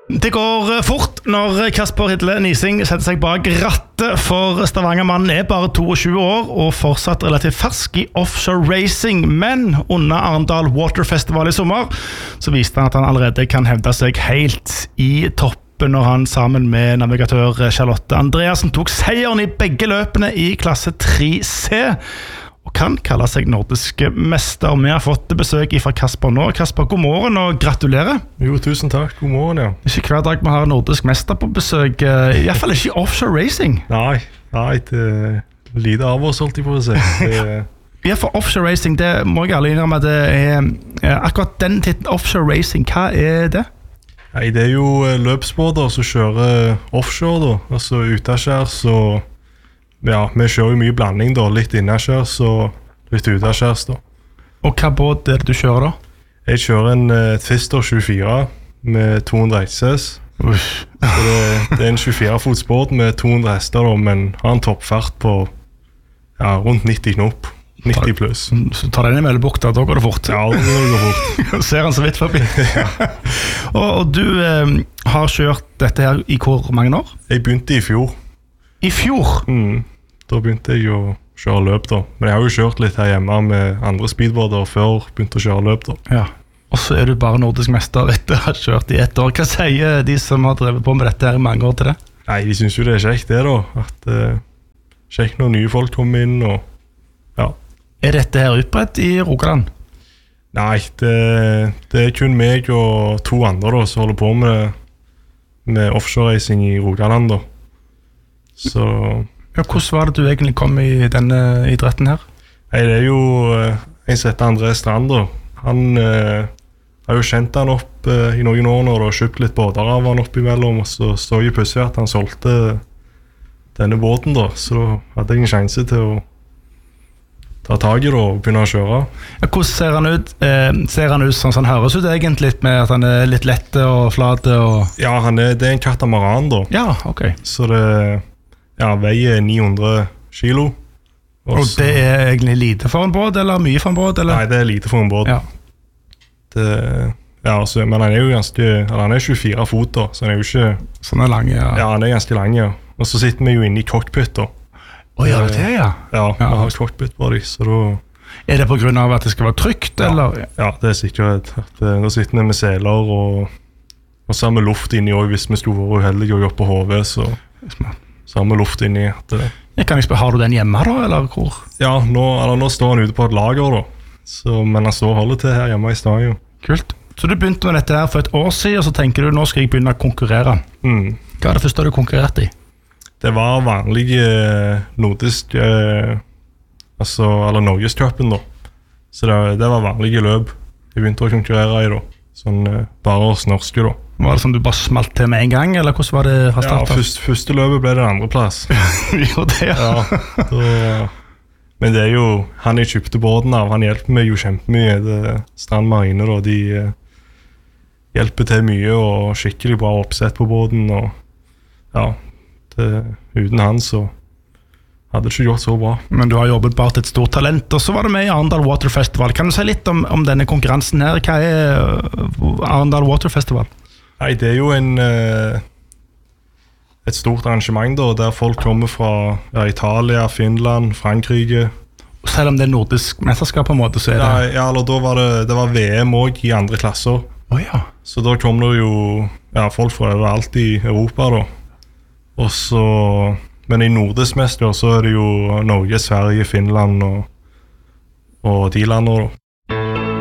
Det går fort når Kasper Hidle Nising setter seg bak rattet, for Stavanger-mannen bare 22 år og fortsatt relativt fersk i offshore racing. Men under Arendal Water Festival i sommer så viste han at han allerede kan hevde seg helt i toppen når han sammen med navigatør Charlotte Andreasen tok seieren i begge løpene i klasse 3C. Og kan kalle seg nordisk mester. Vi har fått besøk fra Kasper nå. Kasper, god morgen og gratulerer. Jo, tusen takk. God morgen, ja. Det ikke hver dag vi har nordisk mester på besøk. I hvert fall ikke i offshore racing. Nei, det lite av oss, holdt jeg på å si. Ja, for offshore racing, det må jeg ærlig innrømme at det akkurat den titten offshore racing, hva det? Nei, det jo løpsbåter som kjører offshore da, altså utenskjærs og ja, vi kjører jo mye blanding da, litt innenskjærs og litt utenskjærs da. Og hva båt det du kjører da? Jeg kjører en Twister 24 med 200 XS. Det en 24-fots båt med 200 hester da, men har en toppfart på rundt 90 knop. 90 pluss. Så tar den i Møllebukta, da går det fort. Ja, da går det fort. Ser han så vidt forbi. og du har kjørt dette her i hvor mange år? Jeg begynte i fjor. I fjor? Da begynte jeg å kjøre løp da. Men jeg har jo kjørt litt her hjemme med andre speedboarder før begynte å kjøre løp da. Ja, og så du bare nordisk mester etter å ha kjørt i ett år. Hva sier de som har drevet på med dette her i mange år til det? Nei, de synes jo det kjekt det da. At kjekt når nye folk kommer inn og ja. Dette her utbredt i Rogaland? Nei, det kun meg og 2 andre da, som holder på med offshore racing i Rogaland da. Så ja, hvordan var det du egentlig kom i denne idretten her? Nei, det jo en som heter André Strand da. Han har jo kjent han opp i noen år når du har kjøpt litt båter av han opp imellom, og så står jo plutselig at han solgte denne båten da, så da hadde jeg en sjanse til å ta tag i det og begynne å kjøre. Ja, hvordan ser han ut? Ser han ut sånn som han høres ut egentlig, med at han litt lette og flate? Og ja, det en katamaran da. Ja, ok. Så det veier 900 kilo. Og det egentlig lite for en båt, eller mye for en båt? Eller? Nei, det lite for en båt. Ja. Men han jo ganske, han 24 fot da, så han jo ikke... Sånn lang, ja. Ja, han ganske lang, ja. Og så sitter vi jo inne i cockpit da. Ja, det ja. Ja, vi har cockpit på dem, så da... Det på grunn av at det skal være trygt, eller? Ja, det sikkert. Da sitter vi med seler og så har vi luft inni også, hvis vi skulle være uheldige og jobbe på HV, så har vi luft inni. Kan jeg spørre, har du den hjemme da, eller hvor? Ja, nå står han ute på et lager da, men han står og holder til her hjemme i Stavanger. Kult. Så du begynte med dette her for et år siden, og så tenker du, nå skal jeg begynne å konkurrere. Hva det første du konkurrerte i? Det var vanlige nordisk, eller Norgescupen da. Så det var vanlige løp. Jeg begynte å konkurrere i da. Sånn bare oss norske da. Var det sånn du bare smalt til med en gang, eller hvordan var det fra starten? Ja, første løpet ble det 2. plass. Jo, det ja. Men det jo, han jeg kjøpte båten av, han hjelper meg jo kjempemye. Strand Marine da, de hjelper til mye og skikkelig bra oppsett på båten. Og ja, uten han så hadde det ikke gjort så bra. Men du har jobbet bare til et stort talent, og så var det med i Arendal Water Festival. Kan du si litt om denne konkurransen her? Hva Arendal Water Festival? Nei, det jo et stort arrangement da, der folk kommer fra Italia, Finland, Frankrike. Selv om det nordisk mesterskap på en måte, så det... Ja, eller da var det var VM også i 2. klasser. Ja. Så da kom det jo folk fra overalt i Europa da. Og så, men i nordisk mester så det jo Norge, Sverige, Finland og de landene da.